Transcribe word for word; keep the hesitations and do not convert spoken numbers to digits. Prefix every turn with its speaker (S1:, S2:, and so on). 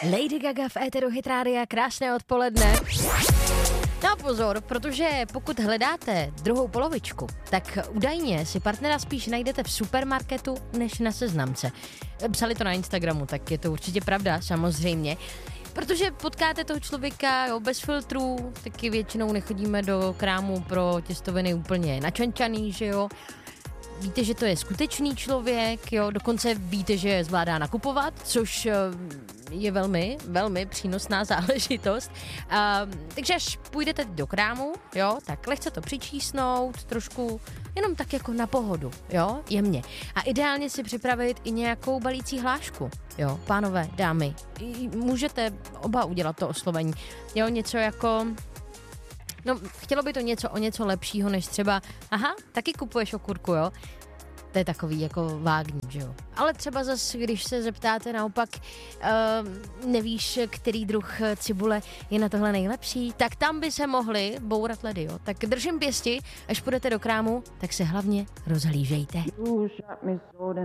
S1: Lady Gaga v éteru Hit Rádia, krásné odpoledne. No pozor, protože pokud hledáte druhou polovičku, tak údajně si partnera spíš najdete v supermarketu než na seznamce. Psali to na Instagramu, tak je to určitě pravda, samozřejmě. Protože potkáte toho člověka jo, bez filtrů, taky většinou nechodíme do krámu pro těstoviny úplně načančaný, že jo. Víte, že to je skutečný člověk, jo, dokonce víte, že zvládá nakupovat, což je velmi, velmi přínosná záležitost. A, takže až půjdete do krámu, jo, tak lehce to přičísnout, trošku jenom tak jako na pohodu, jo, jemně. A ideálně si připravit i nějakou balící hlášku, jo, pánové, dámy. Můžete oba udělat to oslovení, jo, něco jako... No, chtělo by to něco o něco lepšího, než třeba, aha, taky kupuješ okurku, jo? To je takový jako vágní, že jo? Ale třeba zase, když se zeptáte naopak, uh, nevíš, který druh cibule je na tohle nejlepší, tak tam by se mohli bourat ledy, jo? Tak držím pěsti, až půjdete do krámu, tak se hlavně rozhlížejte.